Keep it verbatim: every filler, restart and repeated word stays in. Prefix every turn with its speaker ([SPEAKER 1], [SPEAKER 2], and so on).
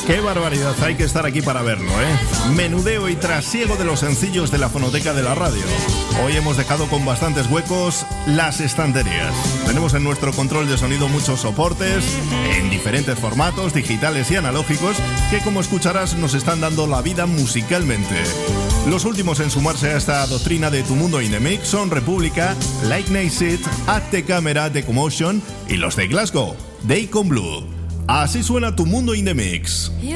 [SPEAKER 1] Qué barbaridad, hay que estar aquí para verlo, ¿eh? Menudeo y trasiego de los sencillos de la fonoteca de la radio. Hoy hemos dejado con bastantes huecos las estanterías. Tenemos en nuestro control de sonido muchos soportes en diferentes formatos, digitales y analógicos, que como escucharás nos están dando la vida musicalmente. Los últimos en sumarse a esta doctrina de Tu Mundo in the Mix son República, Like Nice It, Acte Camera, Decomotion y los de Glasgow, Deacon Blue. Así suena Tu Mundo in the Mix.